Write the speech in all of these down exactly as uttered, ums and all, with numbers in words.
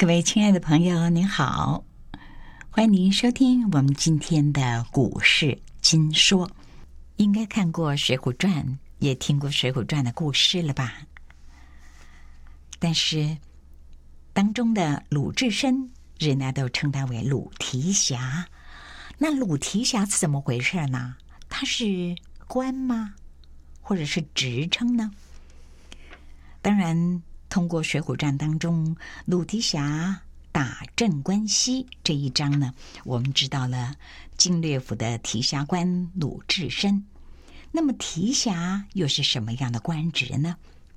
各位亲爱的朋友，您好，欢迎您收听我们今天的股市金说。应该看过《水浒传》，也听过《水浒传》的故事了吧？但是当中的鲁智深，人家都称他为鲁提辖。那鲁提辖是怎么回事呢？他是官吗？或者是职称呢？当然，通过《水浒传》当中鲁提辖打镇关西这一章呢，我们知道了经略府的提辖官鲁智深。那么提辖又是什么样的官职呢？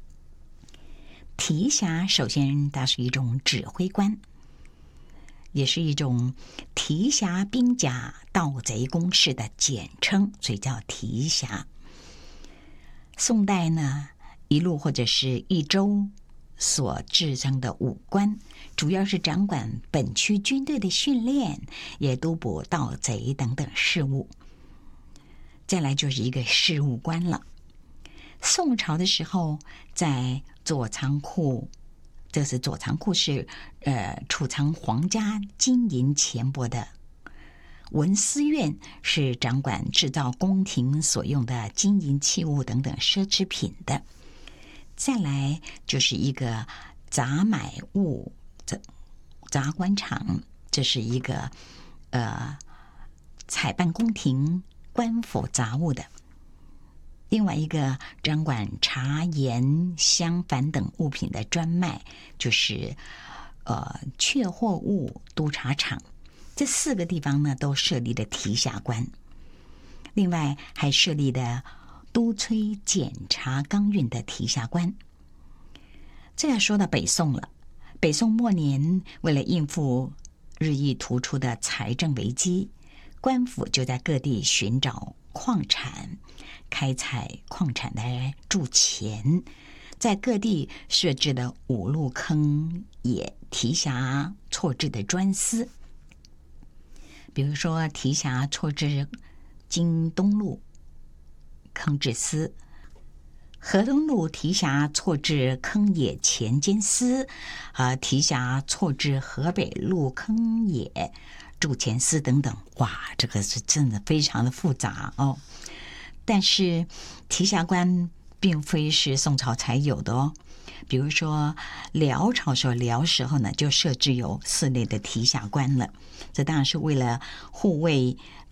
提辖首先它是一种指挥官，也是一种提辖兵甲盗贼公事的简称，所以叫提辖。宋代呢，一路或者是一州所制成的武官，主要是掌管本区军队的训练，也督捕盗贼等等事务。再来就是一个事务官了。宋朝的时候，在左藏库，这是左藏库是呃储藏皇家金银钱帛的。文思院是掌管制造宫廷所用的金银器物等等奢侈品的。再来就是一个杂买物杂官场，这是一个呃采办宫廷官府杂物的。另外一个掌管茶盐香矾等物品的专卖，就是呃确货物督察场。这四个地方呢，都设立了提辖官。另外还设立了督催检查钢运的提辖官。这要说到北宋了。北宋末年，为了应付日益突出的财政危机，官府就在各地寻找矿产，开采矿产来铸钱，在各地设置了五路坑野提辖错置的专司。比如说提辖错置京东路坑制司，河东路提辖错置坑野钱监司，啊，提辖错置河北路坑野铸钱司等等。哇，这个是真的非常的复杂哦。但是提辖官并非是宋朝才有的哦。比如说辽朝时候，辽时候呢就设置有四类的提辖官了。这当然是为了护卫